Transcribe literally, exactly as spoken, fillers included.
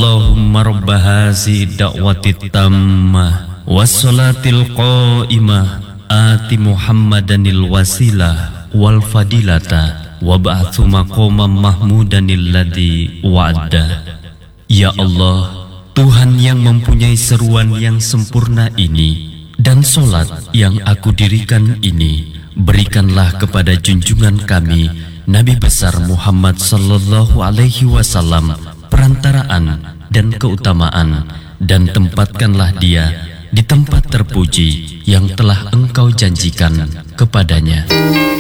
Allahumma rabba hazi da'watit tammah wassalatil qa'imah ati Muhammadanil wasilah wal fadilata wab'athu maqamam mahmudanil ladzi wa'ada. Ya Allah, Tuhan yang mempunyai seruan yang sempurna ini dan solat yang aku dirikan ini, berikanlah kepada junjungan kami Nabi besar Muhammad sallallahu alaihi wasallam perantaraan dan keutamaan, dan tempatkanlah dia di tempat terpuji yang telah Engkau janjikan kepadanya.